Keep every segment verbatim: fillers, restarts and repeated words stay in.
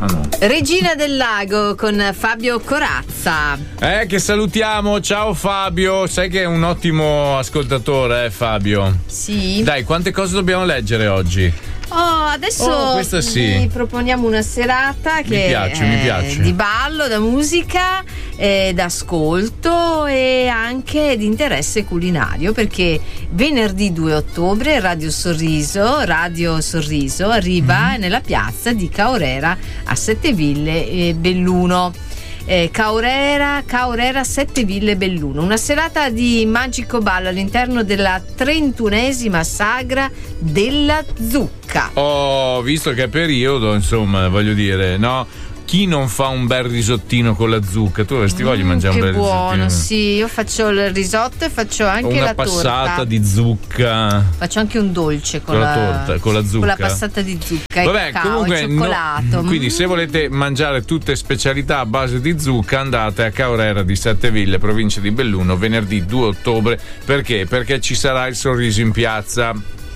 Ah, no. Regina del Lago con Fabio Corazza. Eh, che salutiamo, ciao Fabio, sai che è un ottimo ascoltatore, eh, Fabio? Sì. Dai, quante cose dobbiamo leggere oggi? Oh, adesso oh, questa sì. vi proponiamo una serata che mi piace, è mi piace. di ballo, da musica, eh, d'ascolto e anche di interesse culinario, perché venerdì due ottobre Radio Sorriso, Radio Sorriso arriva mm-hmm. nella piazza di Caorera a Setteville e Belluno. Eh, Caorera, Caorera Setteville Belluno, una serata di magico ballo all'interno della trentunesima sagra della zucca. Oh, visto che è periodo, insomma, voglio dire, no? Chi non fa un bel risottino con la zucca? Tu avresti voglia di mangiare mm, un bel buono, risottino? Sì, io faccio il risotto e faccio anche una la torta. Una passata di zucca. Faccio anche un dolce con, con la, la torta, con la zucca. Con la passata di zucca. Vabbè, e cacao, comunque, e cioccolato. No, quindi se volete mangiare tutte specialità a base di zucca, andate a Caorera di Setteville, provincia di Belluno, venerdì due ottobre. Perché? Perché ci sarà il Sorriso in piazza.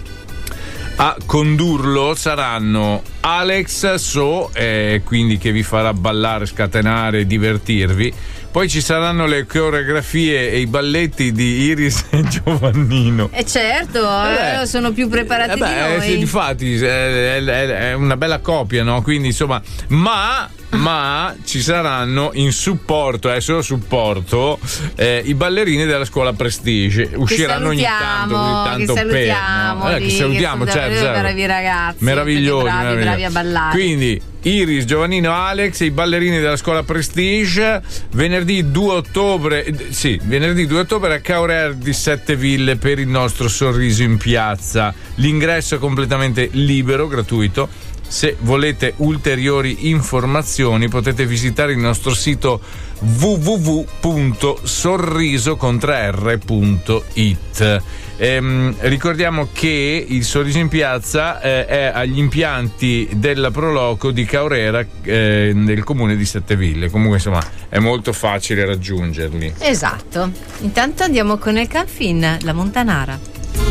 A condurlo saranno Alex So, eh, quindi che vi farà ballare, scatenare, divertirvi. Poi ci saranno le coreografie e i balletti di Iris e Giovannino. E eh certo, eh, sono più preparati eh beh, di noi. Sì, difatti è, è, è una bella coppia, no? Quindi insomma, ma ma ci saranno in supporto, è eh, solo supporto, eh, i ballerini della scuola Prestige. Usciranno ogni tanto, ogni tanto che salutiamo, per, no? eh, che salutiamo, che certo, certo. Bravi ragazzi, meravigliosi, bravi, meravigliosi. bravi a ballare. Quindi Iris, Giovannino, Alex, i ballerini della scuola Prestige, venerdì due ottobre, sì, venerdì due ottobre a Caorera di Setteville per il nostro Sorriso in piazza. L'ingresso è completamente libero, gratuito. Se volete ulteriori informazioni potete visitare il nostro sito w w w punto sorriso con tre r punto i t. Ehm, ricordiamo che il Sorriso in piazza eh, è agli impianti della Proloco di Caorera, eh, nel comune di Setteville. Comunque insomma è molto facile raggiungerli. Esatto. Intanto andiamo con il Canfin, la Montanara.